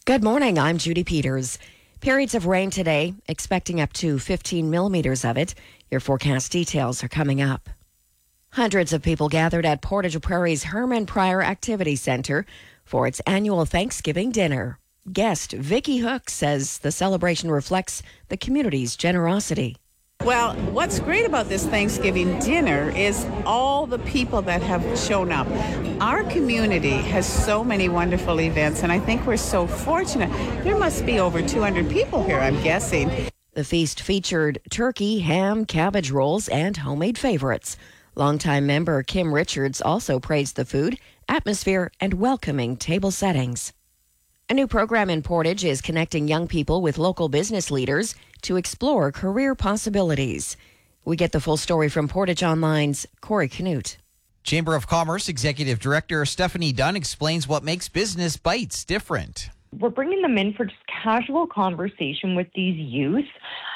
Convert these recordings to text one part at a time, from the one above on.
Good morning, I'm Judy Peters. Periods of rain today, expecting up to 15 millimeters of it. Your forecast details are coming up. Hundreds of people gathered at Portage Prairie's Herman Pryor Activity Center for its annual Thanksgiving dinner. Guest Vicki Hook says the celebration reflects the community's generosity. Well, what's great about this Thanksgiving dinner is all the people that have shown up. Our community has so many wonderful events, and I think we're so fortunate. There must be over 200 people here, I'm guessing. The feast featured turkey, ham, cabbage rolls, and homemade favorites. Longtime member Kim Richards also praised the food, atmosphere, and welcoming table settings. A new program in Portage is connecting young people with local business leaders to explore career possibilities. We get the full story from Portage Online's Corey Canute. Chamber of Commerce Executive Director Stephanie Dunn explains what makes Business Bites different. We're bringing them in for just casual conversation with these youth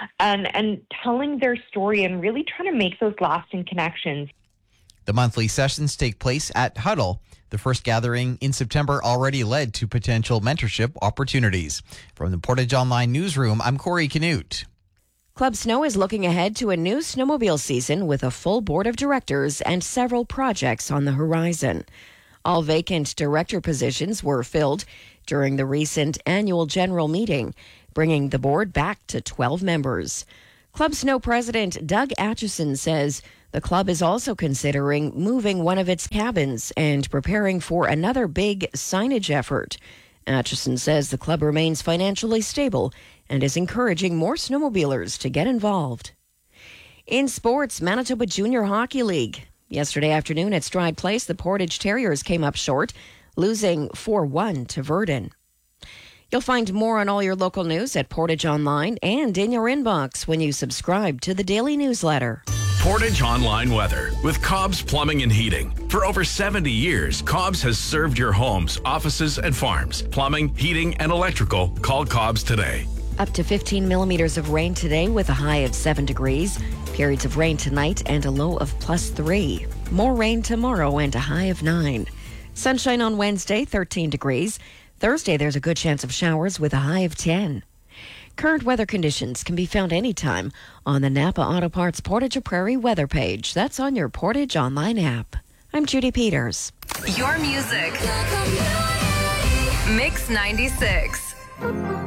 and telling their story and really trying to make those lasting connections. The monthly sessions take place at Huddle. The first gathering in September already led to potential mentorship opportunities. From the Portage Online newsroom, I'm Corey Canute. Club Snow is looking ahead to a new snowmobile season with a full board of directors and several projects on the horizon. All vacant director positions were filled during the recent annual general meeting, bringing the board back to 12 members. Club Snow President Doug Atchison says the club is also considering moving one of its cabins and preparing for another big signage effort. Atchison says the club remains financially stable and is encouraging more snowmobilers to get involved. In sports, Manitoba Junior Hockey League. Yesterday afternoon at Stride Place, the Portage Terriers came up short, losing 4-1 to Verdun. You'll find more on all your local news at Portage Online and in your inbox when you subscribe to the daily newsletter. Portage Online weather with Cobb's Plumbing and Heating. For over 70 years, Cobb's has served your homes, offices, and farms. Plumbing, heating, and electrical. Call Cobb's today. Up to 15 millimeters of rain today with a high of 7 degrees. Periods of rain tonight and a low of +3. More rain tomorrow and a high of 9. Sunshine on Wednesday, 13 degrees. Thursday, there's a good chance of showers with a high of 10. Current weather conditions can be found anytime on the Napa Auto Parts Portage Prairie weather page. That's on your Portage Online app. I'm Judy Peters. Your music. Mix 96.